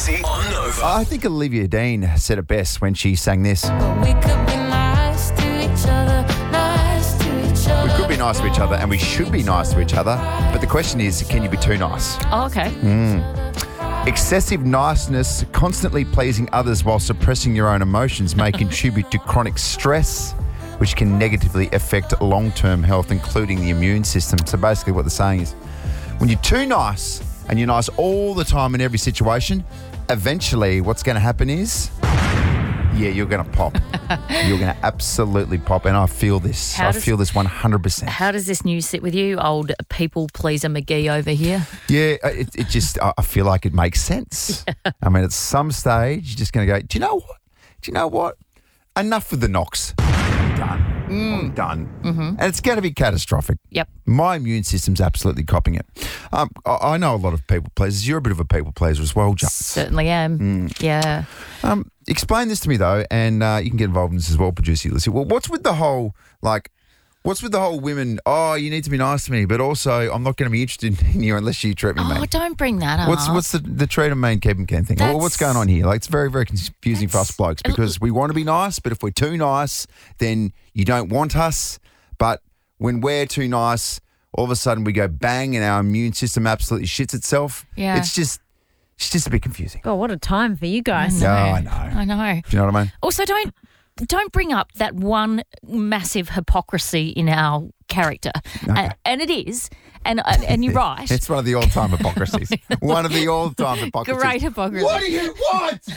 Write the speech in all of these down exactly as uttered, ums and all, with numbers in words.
Lucy on Nova. I think Olivia Dean said it best when she sang this. We could be nice to each other, nice to each other. We could be nice to each other and we should be nice to each other. But the question is, can you be too nice? Oh, okay. Excessive niceness, constantly pleasing others while suppressing your own emotions may contribute to chronic stress, which can negatively affect long-term health, including the immune system. So basically what they're saying is, when you're too nice and you're nice all the time in every situation, eventually what's going to happen is, yeah, you're going to pop. You're going to absolutely pop. And I feel this. How I does- feel this one hundred percent. How does this news sit with you, old people pleaser McGee over here? Yeah, it, it just, I I feel like it makes sense. I mean, at some stage, you're just going to go, do you know what? Do you know what? Enough with the knocks. I'm done. I'm done. Mm-hmm. And it's going to be catastrophic. Yep. My immune system's absolutely copping it. Um, I, I know a lot of people pleasers. You're a bit of a people pleaser as well, John. Certainly am. Yeah. Um, explain this to me, though, and uh, you can get involved in this as well, producer Lucy. Well, what's with the whole, like, what's with the whole women, oh, you need to be nice to me, but also I'm not going to be interested in you unless you treat me Oh, mean. don't bring that up. What's what's the, the treat them mean, keep them keen thing? Well, what's That's- going on here? Like, it's very, very confusing for us That's- blokes because we want to be nice, but if we're too nice, then you don't want us. But when we're too nice, all of a sudden we go bang and our immune system absolutely shits itself. Yeah. It's just, it's just a bit confusing. God, what a time for you guys. No, I know. I know. Do you know what I mean? Also, don't don't bring up that one massive hypocrisy in our character, and, and it is, and and, and you're right. It's one of the all-time hypocrisies. One of the all-time hypocrisies. Great hypocrisy. What do you want?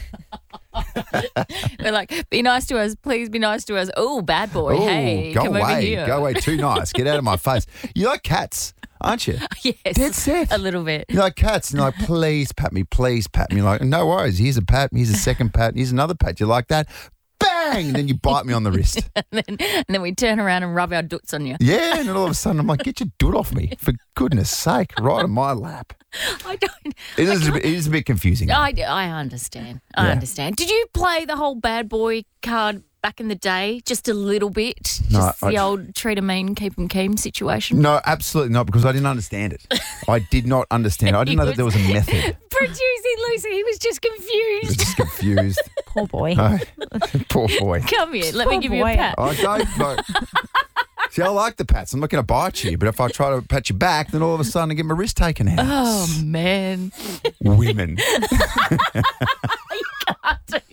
We're like, be nice to us, please be nice to us. Oh, bad boy, Ooh, hey, go come away. over here. Go away. Too nice. Get out of my face. You like cats, aren't you? Yes, Dead set. a little bit. You're like cats, and you're like, please pat me, please pat me. You're like, no worries. Here's a pat. Here's a second pat. Here's another pat. You like that? Bang! And then you bite me on the wrist. and, then, and then we turn around and rub our doots on you. Yeah, and then all of a sudden I'm like, get your doot off me, for goodness sake, right on my lap. I don't. It is, a bit, it is a bit confusing. I, I understand. I Yeah. understand. Did you play the whole bad boy card back in the day? Just a little bit? No, Just I- the old treat 'em mean, keep 'em keen situation? No, absolutely not, because I didn't understand it. I did not understand it. I didn't know that there was a method. Producing Lucy, he was just I was confused. just confused. Poor boy. Oh, poor boy. Come here, let me Poor give you a boy. pat. I don't know. See, I like the pats. I'm not going to bite you, but if I try to pat you back, then all of a sudden I get my wrist taken out. Oh, man. Women. I can't.